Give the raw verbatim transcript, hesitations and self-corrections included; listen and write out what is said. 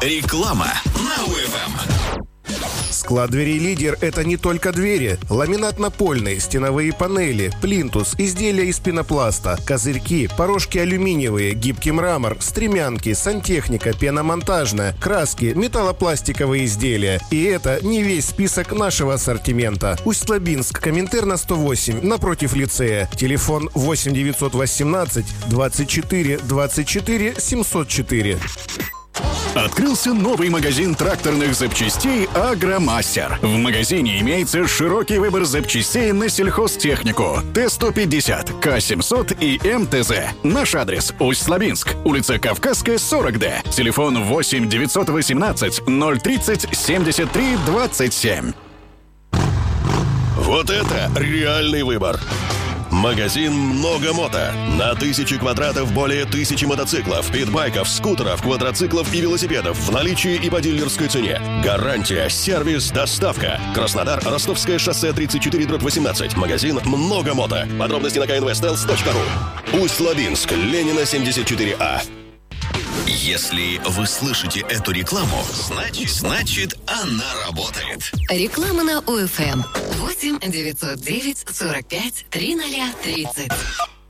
Реклама на ю эф эм. Склад дверей «Лидер» — это не только двери. Ламинат напольный, стеновые панели, плинтус, изделия из пенопласта, козырьки, порожки алюминиевые, гибкий мрамор, стремянки, сантехника, пеномонтажная, краски, металлопластиковые изделия. И это не весь список нашего ассортимента. Усть-Лабинск, Коминтерна сто восемь, напротив лицея. Телефон восемь девятьсот восемнадцать двадцать четыре двадцать четыре семьсот четыре. Открылся новый магазин тракторных запчастей «Агромастер». В магазине имеется широкий выбор запчастей на сельхозтехнику Т сто пятьдесят, К семьсот и М Т З. Наш адрес – Усть-Лабинск, улица Кавказская, сорок Д. Телефон восемь девятьсот восемнадцать ноль тридцать семьдесят три двадцать семь. Вот это реальный выбор! Магазин «Много мото». На тысячи квадратов более тысячи мотоциклов, питбайков, скутеров, квадроциклов и велосипедов в наличии и по дилерской цене. Гарантия, сервис, доставка. Краснодар, Ростовское шоссе тридцать четыре дробь восемнадцать. Магазин «Много мото». Подробности на ка эн вэ стелс точка ру. Усть-Лабинск, Ленина, семьдесят четыре А. Если вы слышите эту рекламу, значит, значит она работает. Реклама на ю эф эм. восемь девятьсот девять сорок пять тридцать тридцать.